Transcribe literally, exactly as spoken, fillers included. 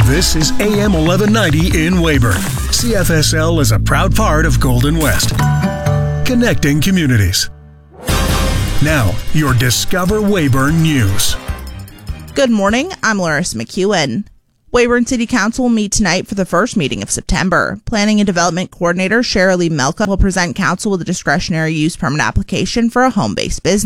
This is A M eleven ninety in Weyburn. C F S L is a proud part of Golden West, connecting communities. Now, your Discover Weyburn News. Good morning, I'm Larissa McEwen. Weyburn City Council will meet tonight for the first meeting of September. Planning and Development Coordinator Cheryl Lee Melka will present council with a discretionary use permit application for a home-based business.